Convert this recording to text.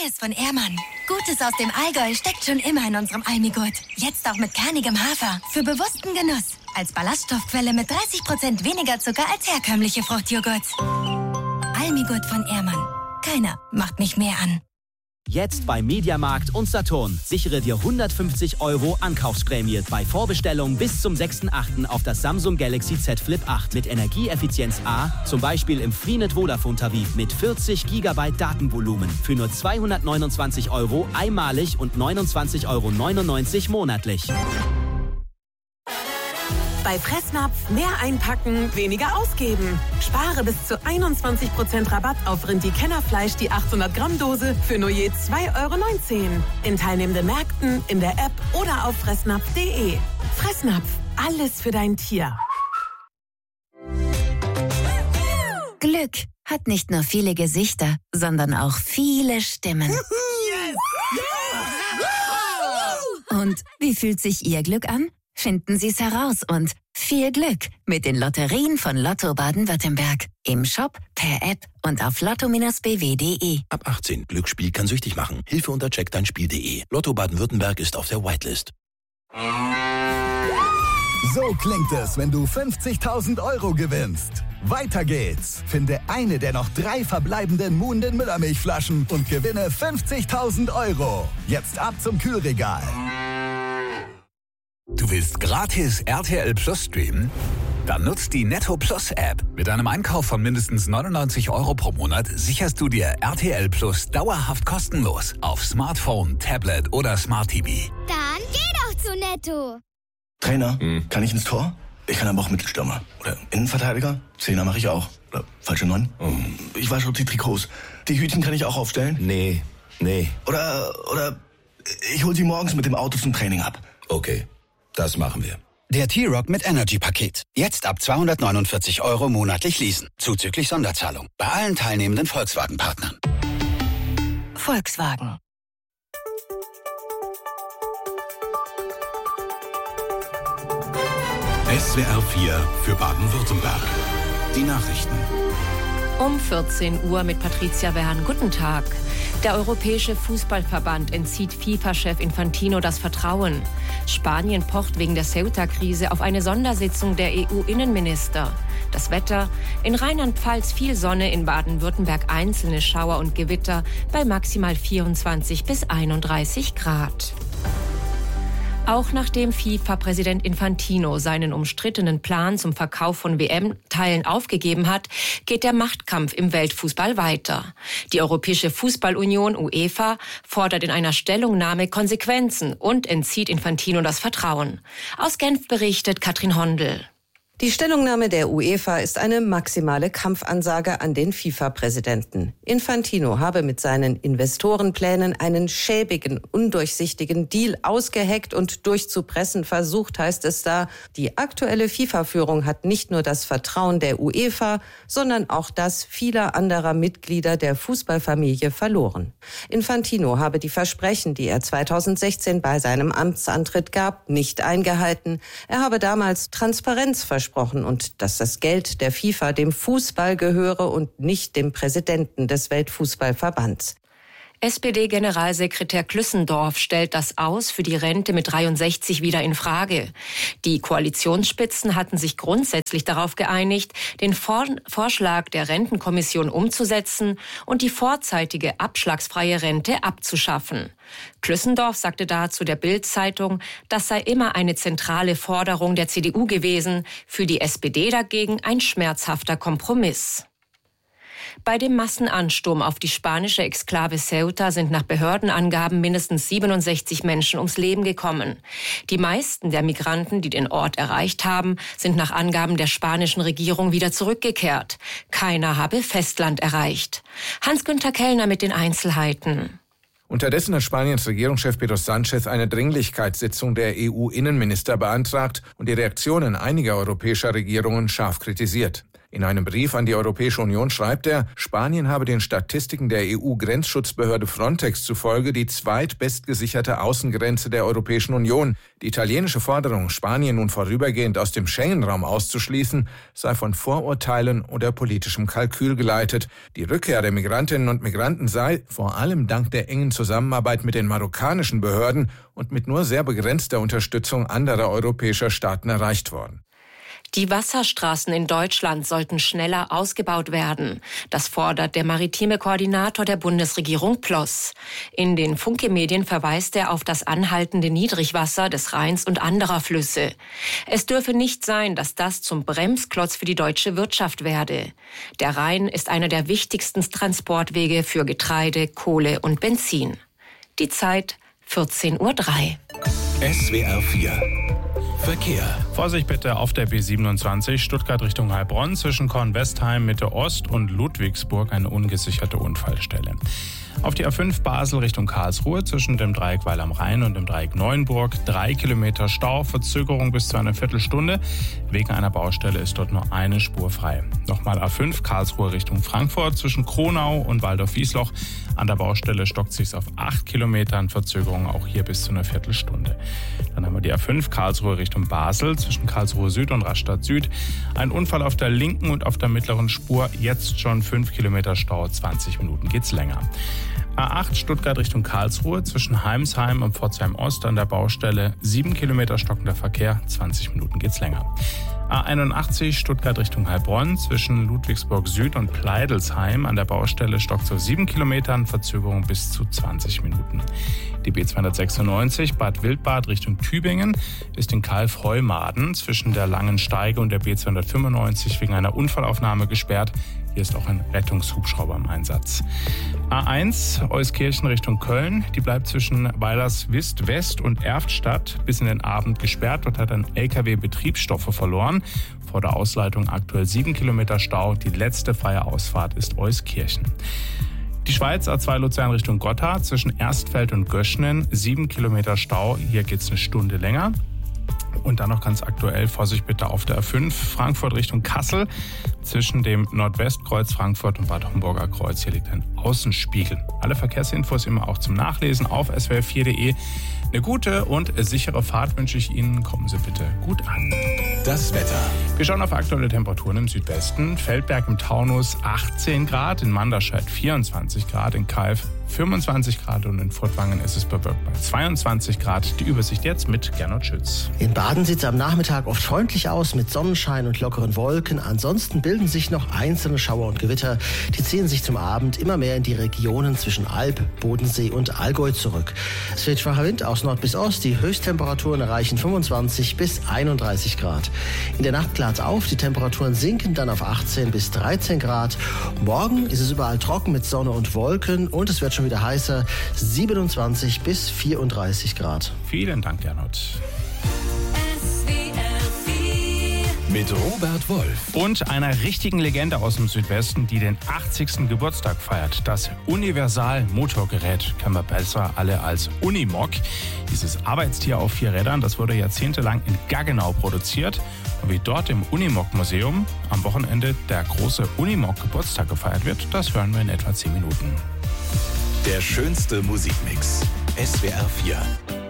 Neues von Ehrmann. Gutes aus dem Allgäu steckt schon immer in unserem Almigurt. Jetzt auch mit kernigem Hafer. Für bewussten Genuss. Als Ballaststoffquelle mit 30% weniger Zucker als herkömmliche Fruchtjoghurt. Almigurt von Ehrmann. Keiner macht mich mehr an. Jetzt bei Mediamarkt und Saturn. Sichere dir 150 € Ankaufsprämie bei Vorbestellung bis zum 6.8. auf das Samsung Galaxy Z Flip 8 mit Energieeffizienz A, zum Beispiel im Freenet Vodafone Tarif mit 40 GB Datenvolumen für nur 229 € einmalig und 29,99 € monatlich. Bei Fressnapf mehr einpacken, weniger ausgeben. Spare bis zu 21% Rabatt auf Rindi-Kennerfleisch, die 800 Gramm Dose für nur je 2,19 € in teilnehmenden Märkten, in der App oder auf fressnapf.de. Fressnapf, alles für dein Tier. Glück hat nicht nur viele Gesichter, sondern auch viele Stimmen. Und wie fühlt sich Ihr Glück an? Finden Sie es heraus und viel Glück mit den Lotterien von Lotto Baden-Württemberg. Im Shop, per App und auf lotto-bw.de. Ab 18. Glücksspiel kann süchtig machen. Hilfe unter checkdeinspiel.de. Lotto Baden-Württemberg ist auf der Whitelist. So klingt es, wenn du 50.000 € gewinnst. Weiter geht's. Finde eine der noch 3 verbleibenden Muhnden Müllermilchflaschen und gewinne 50.000 €. Jetzt ab zum Kühlregal. Du willst gratis RTL Plus streamen? Dann nutzt die Netto Plus App. Mit einem Einkauf von mindestens 99 € pro Monat sicherst du dir RTL Plus dauerhaft kostenlos auf Smartphone, Tablet oder Smart TV. Dann geh doch zu Netto. Trainer, kann ich ins Tor? Ich kann aber auch Mittelstürmer. Oder Innenverteidiger? Zehner mache ich auch. Oder falsche 9? Ich wasche auch die Trikots. Die Hütchen kann ich auch aufstellen? Nee. Oder ich hol sie morgens mit dem Auto zum Training ab. Okay, das machen wir. Der T-Rock mit Energy-Paket. Jetzt ab 249 € monatlich leasen. Zuzüglich Sonderzahlung. Bei allen teilnehmenden Volkswagen-Partnern. Volkswagen. SWR 4 für Baden-Württemberg. Die Nachrichten. Um 14 Uhr mit Patricia Wern. Guten Tag. Der Europäische Fußballverband entzieht FIFA-Chef Infantino das Vertrauen. Spanien pocht wegen der Ceuta-Krise auf eine Sondersitzung der EU-Innenminister. Das Wetter: in Rheinland-Pfalz viel Sonne, in Baden-Württemberg einzelne Schauer und Gewitter bei maximal 24 bis 31 Grad. Auch nachdem FIFA-Präsident Infantino seinen umstrittenen Plan zum Verkauf von WM-Teilen aufgegeben hat, geht der Machtkampf im Weltfußball weiter. Die Europäische Fußballunion UEFA fordert in einer Stellungnahme Konsequenzen und entzieht Infantino das Vertrauen. Aus Genf berichtet Katrin Hondel. Die Stellungnahme der UEFA ist eine maximale Kampfansage an den FIFA-Präsidenten. Infantino habe mit seinen Investorenplänen einen schäbigen, undurchsichtigen Deal ausgeheckt und durchzupressen versucht, heißt es da. Die aktuelle FIFA-Führung hat nicht nur das Vertrauen der UEFA, sondern auch das vieler anderer Mitglieder der Fußballfamilie verloren. Infantino habe die Versprechen, die er 2016 bei seinem Amtsantritt gab, nicht eingehalten. Er habe damals Transparenz versprochen und dass das Geld der FIFA dem Fußball gehöre und nicht dem Präsidenten des Weltfußballverbands. SPD-Generalsekretär Klüssendorf stellt das Aus für die Rente mit 63 wieder in Frage. Die Koalitionsspitzen hatten sich grundsätzlich darauf geeinigt, den Vorschlag der Rentenkommission umzusetzen und die vorzeitige abschlagsfreie Rente abzuschaffen. Klüssendorf sagte dazu der Bild-Zeitung, das sei immer eine zentrale Forderung der CDU gewesen, für die SPD dagegen ein schmerzhafter Kompromiss. Bei dem Massenansturm auf die spanische Exklave Ceuta sind nach Behördenangaben mindestens 67 Menschen ums Leben gekommen. Die meisten der Migranten, die den Ort erreicht haben, sind nach Angaben der spanischen Regierung wieder zurückgekehrt. Keiner habe Festland erreicht. Hans-Günther Kellner mit den Einzelheiten. Unterdessen hat Spaniens Regierungschef Pedro Sánchez eine Dringlichkeitssitzung der EU-Innenminister beantragt und die Reaktionen einiger europäischer Regierungen scharf kritisiert. In einem Brief an die Europäische Union schreibt er, Spanien habe den Statistiken der EU-Grenzschutzbehörde Frontex zufolge die zweitbestgesicherte Außengrenze der Europäischen Union. Die italienische Forderung, Spanien nun vorübergehend aus dem Schengen-Raum auszuschließen, sei von Vorurteilen oder politischem Kalkül geleitet. Die Rückkehr der Migrantinnen und Migranten sei, vor allem dank der engen Zusammenarbeit mit den marokkanischen Behörden und mit nur sehr begrenzter Unterstützung anderer europäischer Staaten erreicht worden. Die Wasserstraßen in Deutschland sollten schneller ausgebaut werden. Das fordert der maritime Koordinator der Bundesregierung Ploss. In den Funke-Medien verweist er auf das anhaltende Niedrigwasser des Rheins und anderer Flüsse. Es dürfe nicht sein, dass das zum Bremsklotz für die deutsche Wirtschaft werde. Der Rhein ist einer der wichtigsten Transportwege für Getreide, Kohle und Benzin. Die Zeit 14:03 Uhr. SWR 4 Verkehr. Vorsicht bitte auf der B27 Stuttgart Richtung Heilbronn zwischen Kornwestheim Mitte Ost und Ludwigsburg eine ungesicherte Unfallstelle. Auf die A5 Basel Richtung Karlsruhe zwischen dem Dreieck Weil am Rhein und dem Dreieck Neuenburg 3 Kilometer Stau, Verzögerung bis zu einer Viertelstunde. Wegen einer Baustelle ist dort nur eine Spur frei. Nochmal A5 Karlsruhe Richtung Frankfurt zwischen Kronau und Waldorf-Wiesloch. An der Baustelle stockt sich's auf 8 Kilometern, Verzögerung auch hier bis zu einer Viertelstunde. Dann haben wir die A5 Karlsruhe Richtung Basel zwischen Karlsruhe Süd und Rastatt Süd. Ein Unfall auf der linken und auf der mittleren Spur, jetzt schon 5 Kilometer Stau, 20 Minuten geht's länger. A8 Stuttgart Richtung Karlsruhe zwischen Heimsheim und Pforzheim Ost an der Baustelle 7 Kilometer stockender Verkehr, 20 Minuten geht's länger. A81 Stuttgart Richtung Heilbronn zwischen Ludwigsburg Süd und Pleidelsheim an der Baustelle stockt so 7 Kilometern, Verzögerung bis zu 20 Minuten. Die B296 Bad Wildbad Richtung Tübingen ist in Kalf-Heumaden zwischen der Langen Steige und der B295 wegen einer Unfallaufnahme gesperrt. Hier ist auch ein Rettungshubschrauber im Einsatz. A1 Euskirchen Richtung Köln, die bleibt zwischen Weilerswist West und Erftstadt bis in den Abend gesperrt. Dort hat ein LKW Betriebsstoffe verloren. Vor der Ausleitung aktuell 7 Kilometer Stau. Die letzte freie Ausfahrt ist Euskirchen. Die Schweiz A2 Luzern Richtung Gotthard zwischen Erstfeld und Göschnen 7 Kilometer Stau. Hier geht's eine Stunde länger. Und dann noch ganz aktuell, Vorsicht bitte auf der A5 Frankfurt Richtung Kassel zwischen dem Nordwestkreuz Frankfurt und Bad Homburger Kreuz. Hier liegt ein Außenspiegel. Alle Verkehrsinfos immer auch zum Nachlesen auf swr4.de. Eine gute und sichere Fahrt wünsche ich Ihnen. Kommen Sie bitte gut an. Das Wetter. Wir schauen auf aktuelle Temperaturen im Südwesten. Feldberg im Taunus 18 Grad, in Manderscheid 24 Grad, in Kalf 25 Grad und in Furtwangen ist es bewölkt bei 22 Grad. Die Übersicht jetzt mit Gernot Schütz. In Baden sieht es am Nachmittag oft freundlich aus mit Sonnenschein und lockeren Wolken. Ansonsten bilden sich noch einzelne Schauer und Gewitter. Die ziehen sich zum Abend immer mehr in die Regionen zwischen Alb, Bodensee und Allgäu zurück. Es weht schwacher Wind aus Nord bis Ost. Die Höchsttemperaturen erreichen 25 bis 31 Grad. In der Nacht klart es auf. Die Temperaturen sinken dann auf 18 bis 13 Grad. Morgen ist es überall trocken mit Sonne und Wolken und es wird schon wieder heißer, 27 bis 34 Grad. Vielen Dank, Gernot. Mit Robert Wolf. Und einer richtigen Legende aus dem Südwesten, die den 80. Geburtstag feiert. Das Universal-Motorgerät kennen wir besser alle als Unimog. Dieses Arbeitstier auf 4 Rädern, das wurde jahrzehntelang in Gaggenau produziert. Und wie dort im Unimog-Museum am Wochenende der große Unimog-Geburtstag gefeiert wird, das hören wir in etwa 10 Minuten. Der schönste Musikmix. SWR 4.